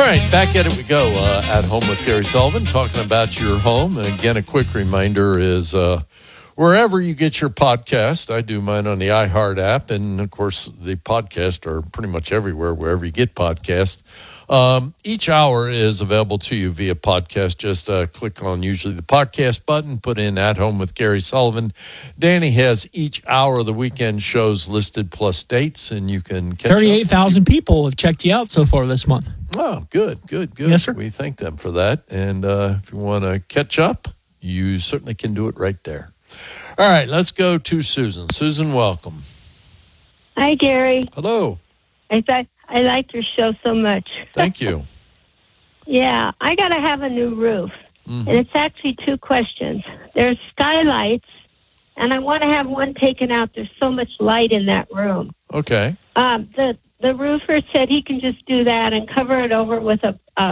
All right, back at it we go. At Home with Gary Sullivan, talking about your home. And again, a quick reminder is wherever you get your podcast, I do mine on the iHeart app. And, of course, the podcasts are pretty much everywhere, wherever you get podcasts. Each hour is available to you via podcast. Just click on usually the podcast button, put in At Home with Gary Sullivan. Danny has each hour of the weekend shows listed plus dates, and you can catch 38,000 people have checked you out so far this month. Oh, good. Yes, sir. We thank them for that. And if you want to catch up, you certainly can do it right there. All right, let's go to Susan. Susan, welcome. Hi, Gary. Hello. I like your show so much. Thank you. Yeah, I got to have a new roof. Mm-hmm. And it's actually two questions. There's skylights, and I want to have one taken out. There's so much light in that room. Okay. The roofer said he can just do that and cover it over with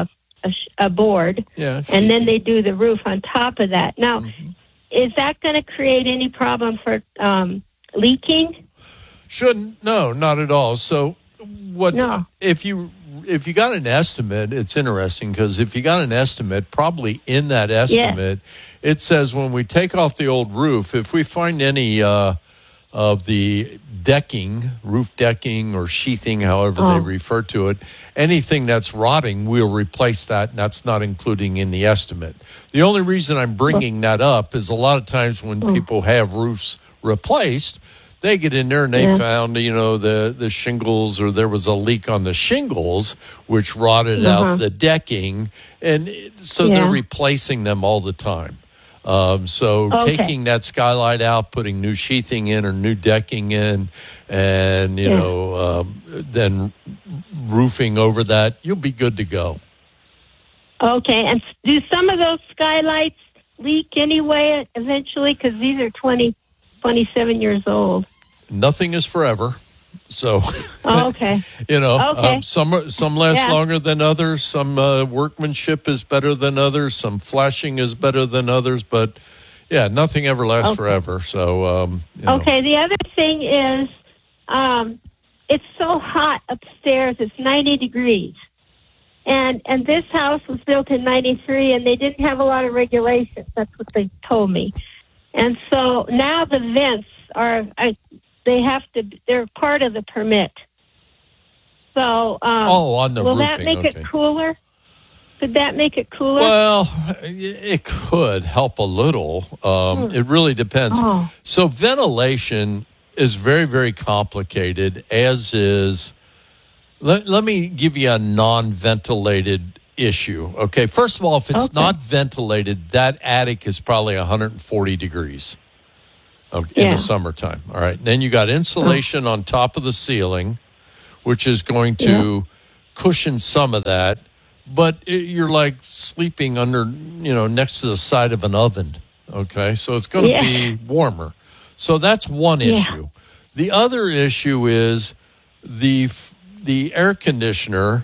a board. Yeah. And then they do the roof on top of that. Now, is that going to create any problem for leaking? Shouldn't. No, not at all. So what if you got an estimate, it's interesting because if you got an estimate, probably in that estimate, it says when we take off the old roof, if we find any of the decking, roof decking or sheathing, however they refer to it, anything that's rotting, we'll replace that, and that's not including in the estimate. The only reason I'm bringing that up is a lot of times when people have roofs replaced, they get in there and they found, the shingles, or there was a leak on the shingles, which rotted out the decking, and so they're replacing them all the time. Taking that skylight out, putting new sheathing in or new decking in, and, then roofing over that, you'll be good to go. Okay. And do some of those skylights leak anyway eventually? Because these are 27 years old. Nothing is forever. So, okay. Some last longer than others. Some workmanship is better than others. Some flashing is better than others. But, nothing ever lasts forever. So, Okay, the other thing is it's so hot upstairs. It's 90 degrees. And this house was built in 93, and they didn't have a lot of regulations. That's what they told me. And so now the vents are... they're part of the permit. So, on the will roofing, that make it cooler? Could that make it cooler? Well, it could help a little. It really depends. So ventilation is very, very complicated, as is... Let me give you a non-ventilated issue. Okay, first of all, if it's not ventilated, that attic is probably 140 degrees. In the summertime. All right. Then you got insulation on top of the ceiling, which is going to cushion some of that. But you're like sleeping under, next to the side of an oven. Okay. So it's going to be warmer. So that's one issue. The other issue is the air conditioner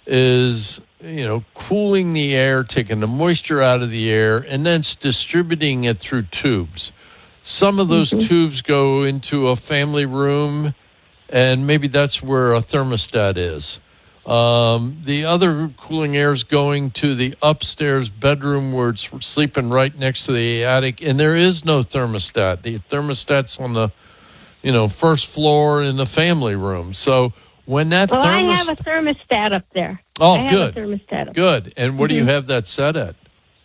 is, cooling the air, taking the moisture out of the air, and then it's distributing it through tubes. Some of those tubes go into a family room, and maybe that's where a thermostat is. The other cooling air is going to the upstairs bedroom where it's sleeping right next to the attic, and there is no thermostat. The thermostat's on the, first floor in the family room. So when that I have a thermostat up there. Oh, good. Thermostat up good. And what do you have that set at?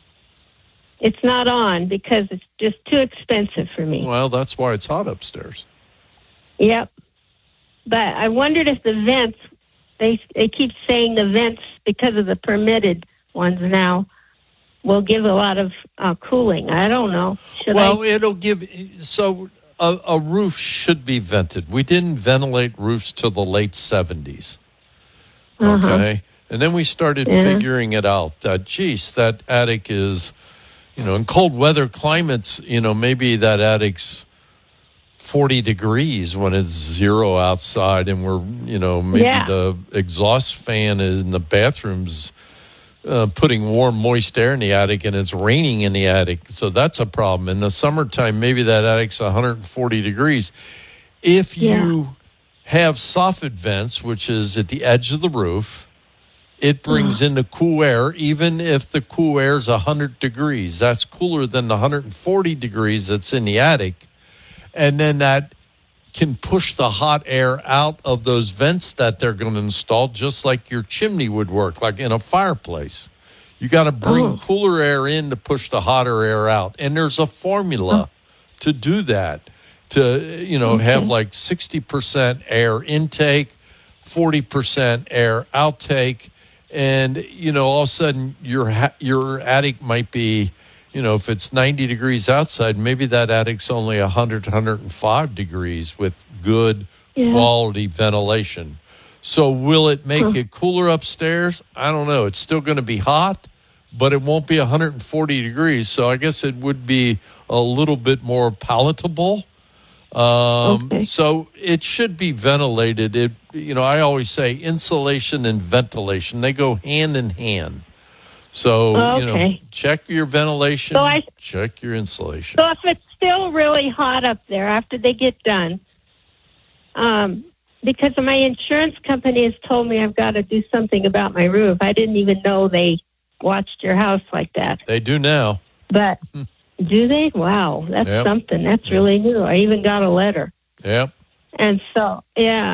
It's not on because it's just too expensive for me. Well, that's why it's hot upstairs. Yep. But I wondered if the vents, they keep saying the vents, because of the permitted ones now, will give a lot of cooling. I don't know. It'll give... So a roof should be vented. We didn't ventilate roofs till the late 70s. Okay? And then we started figuring it out. That attic is... in cold weather climates, maybe that attic's 40 degrees when it's 0 outside, and we're, the exhaust fan in the bathrooms putting warm, moist air in the attic, and it's raining in the attic. So that's a problem. In the summertime, maybe that attic's 140 degrees. If you have soffit vents, which is at the edge of the roof, it brings in the cool air, even if the cool air is 100 degrees. That's cooler than the 140 degrees that's in the attic. And then that can push the hot air out of those vents that they're going to install, just like your chimney would work, like in a fireplace. You got to bring cooler air in to push the hotter air out. And there's a formula to do that, to, have like 60% air intake, 40% air outtake. And, all of a sudden your attic might be, if it's 90 degrees outside, maybe that attic's only 100, 105 degrees with good quality ventilation. So will it make it cooler upstairs? I don't know. It's still going to be hot, but it won't be 140 degrees. So I guess it would be a little bit more palatable. So it should be ventilated. I always say insulation and ventilation, they go hand in hand. So, check your ventilation, check your insulation. So if it's still really hot up there after they get done, because my insurance company has told me I've got to do something about my roof. I didn't even know they watched your house like that. They do now. But do they? Wow, that's something. That's really new. I even got a letter. Yep. And so,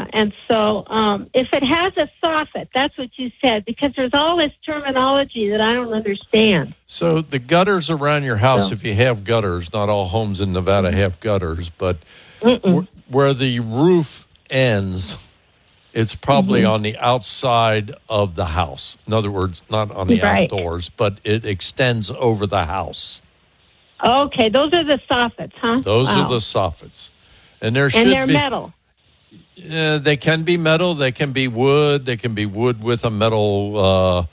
if it has a soffit, that's what you said, because there's all this terminology that I don't understand. So the gutters around your house, if you have gutters, not all homes in Nevada have gutters, but where the roof ends, it's probably on the outside of the house. In other words, not on the outdoors, but it extends over the house. Okay, those are the soffits, huh? Those are the soffits. And they're metal. They can be metal. They can be wood. They can be wood with a metal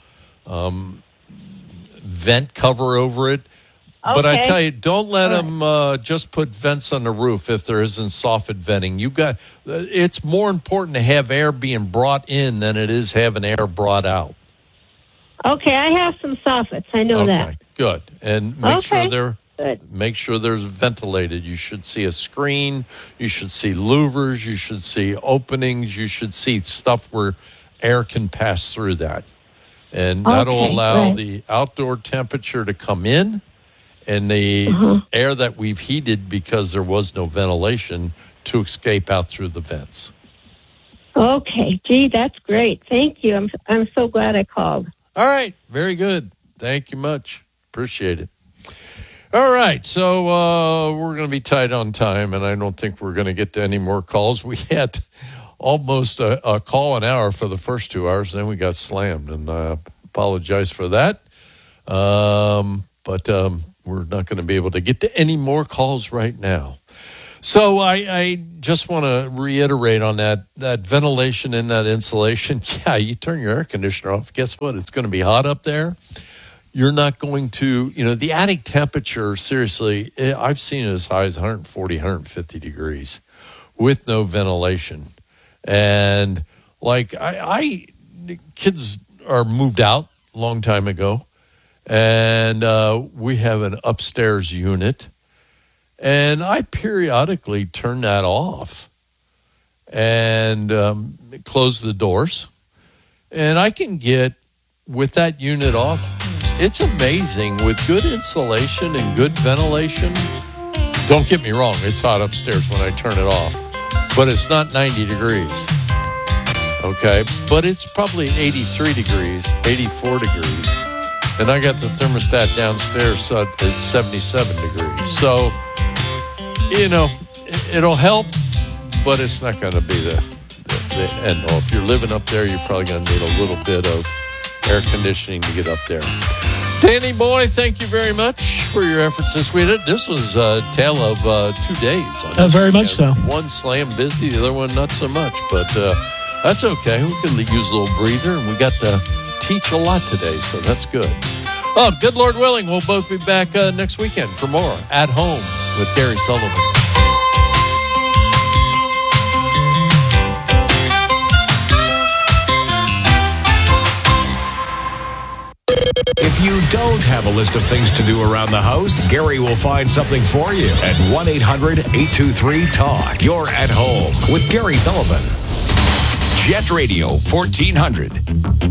vent cover over it. Okay. But I tell you, don't let them just put vents on the roof if there isn't soffit venting. It's more important to have air being brought in than it is having air brought out. Okay, I have some soffits. I know that. Okay, good. And make sure there's ventilated. You should see a screen. You should see louvers. You should see openings. You should see stuff where air can pass through that. And that'll allow the outdoor temperature to come in and the air that we've heated because there was no ventilation to escape out through the vents. Okay. Gee, that's great. Thank you. I'm so glad I called. All right. Very good. Thank you much. Appreciate it. All right, so we're going to be tight on time, and I don't think we're going to get to any more calls. We had almost a call an hour for the first 2 hours, and then we got slammed, and I apologize for that. But we're not going to be able to get to any more calls right now. So I just want to reiterate on that ventilation and that insulation. Yeah, you turn your air conditioner off. Guess what? It's going to be hot up there. You're not going to, the attic temperature, seriously, I've seen it as high as 140, 150 degrees with no ventilation. And like kids are moved out a long time ago, and we have an upstairs unit, and I periodically turn that off and close the doors. And I can get, with that unit off, it's amazing with good insulation and good ventilation. Don't get me wrong, it's hot upstairs when I turn it off, but it's not 90 degrees. Okay, but it's probably 83 degrees, 84 degrees. And I got the thermostat downstairs, so it's 77 degrees. So, it'll help, but it's not going to be the end all. If you're living up there, you're probably going to need a little bit of air conditioning to get up there. Danny boy, thank you very much for your efforts this week. This was a tale of 2 days. Very much so. One slam busy, the other one not so much. But that's okay. We could use a little breather, and we got to teach a lot today, so that's good. Oh, good Lord willing, we'll both be back next weekend for more At Home with Gary Sullivan. If you don't have a list of things to do around the house, Gary will find something for you at 1-800-823-TALK. You're at home with Gary Sullivan. Jet Radio 1400.